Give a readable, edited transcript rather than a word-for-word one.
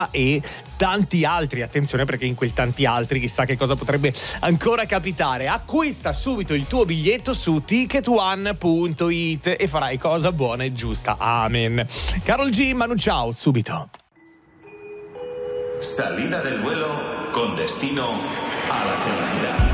e tanti altri. Attenzione, perché in quel tanti altri chissà che cosa potrebbe ancora capitare. Acquista subito il tuo biglietto su ticketone.it e farai cosa buona e giusta. Amen. Karol G, Manu Chao, subito. Salida del vuelo con destino a la felicidad.